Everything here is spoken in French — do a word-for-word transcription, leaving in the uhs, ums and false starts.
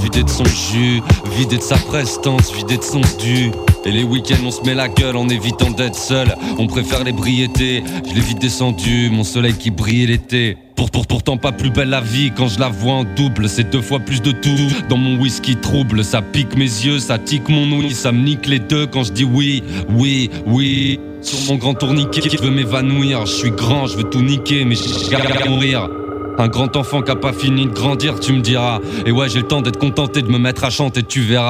Vidé de son jus, vidé de sa prestance, vidé de son dû. Et les week-ends on se met la gueule en évitant d'être seul. On préfère l'ébriété, je l'ai vite descendu, mon soleil qui brille l'été. Pour, pour, pourtant pas plus belle la vie quand je la vois en double. C'est deux fois plus de tout dans mon whisky trouble. Ça pique mes yeux, ça tique mon ouïe. Ça me nique les deux quand je dis oui, oui, oui. Sur mon grand tourniquet, je veux m'évanouir. Je suis grand, je veux tout niquer, mais je garde à mourir. Un grand enfant qui a pas fini de grandir, tu me diras. Et ouais, j'ai le temps d'être contenté de me mettre à chanter, tu verras.